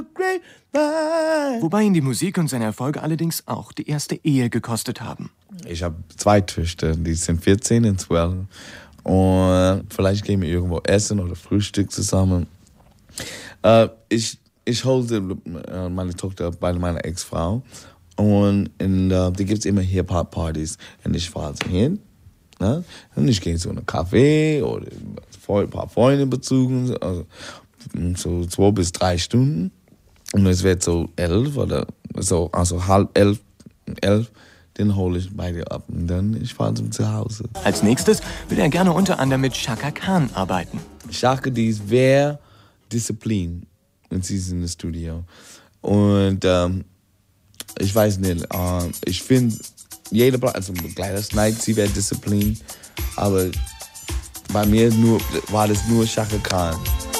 Wobei ihn die Musik und seine Erfolge allerdings auch die erste Ehe gekostet haben. Ich habe 2 Töchter, die sind 14 und 12. Und vielleicht gehen wir irgendwo essen oder Frühstück zusammen. Ich holte meine Tochter bei meiner Ex-Frau und da gibt es immer Hip-Hop-Partys. Und ich fahre sie hin. Ne? Und ich gehe zu einem Café oder ein paar Freunde besuchen, also so 2 bis 3 Stunden. Und es wird so 11 oder so, also 10:30, den hole ich bei dir ab und dann ich fahre zum Zuhause. Als nächstes will er gerne unter anderem mit Chaka Khan arbeiten. Chaka, die ist sehr diszipliniert und sie ist in das Studio. Und ich weiß nicht, ich finde, jede also Gladys Knight, sie wäre diszipliniert, aber bei mir war das nur Chaka Khan.